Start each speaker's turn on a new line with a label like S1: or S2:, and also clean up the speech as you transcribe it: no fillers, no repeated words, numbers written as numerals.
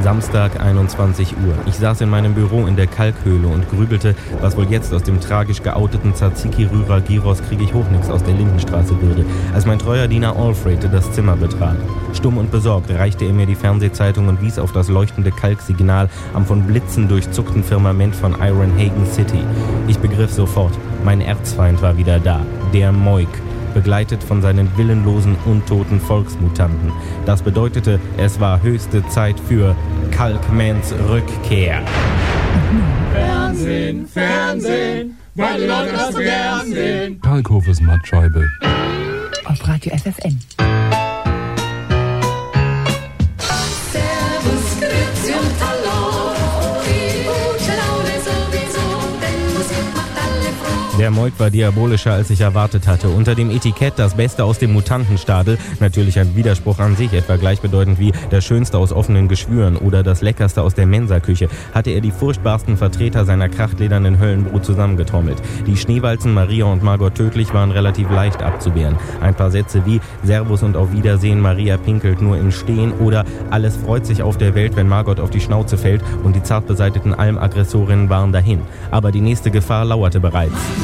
S1: Samstag, 21 Uhr. Ich saß in meinem Büro in der Kalkhöhle und grübelte, was wohl jetzt aus dem tragisch geouteten Tzatziki-Rührer Gyros Krieg-ich-Hoch-Nix aus der Lindenstraße würde, als mein treuer Diener Alfred das Zimmer betrat. Stumm und besorgt reichte er mir die Fernsehzeitung und wies auf das leuchtende Kalksignal am von Blitzen durchzuckten Firmament von Iron Hagen City. Ich begriff sofort, mein Erzfeind war wieder da, der Moik, begleitet von seinen willenlosen, untoten Volksmutanten. Das bedeutete, es war höchste Zeit für Kalkmans Rückkehr.
S2: Fernsehen, Fernsehen, weil die Leute das so gern sehen.
S3: Kalkhofes Mattscheibe.
S4: Auf Radio FFN.
S2: Servus, grüezi und hallo. Die gute Laune sowieso, denn Musik macht alle froh.
S1: Der Moik war diabolischer, als ich erwartet hatte. Unter dem Etikett das Beste aus dem Mutantenstadel, natürlich ein Widerspruch an sich, etwa gleichbedeutend wie das Schönste aus offenen Geschwüren oder das Leckerste aus der Mensaküche, hatte er die furchtbarsten Vertreter seiner krachtledernen Höllenbrut zusammengetrommelt. Die Schneewalzen Maria und Margot Tödlich waren relativ leicht abzuwehren. Ein paar Sätze wie Servus und auf Wiedersehen, Maria pinkelt nur im Stehen oder alles freut sich auf der Welt, wenn Margot auf die Schnauze fällt und die zart beseiteten Almagressorinnen waren dahin. Aber die nächste Gefahr lauerte bereits.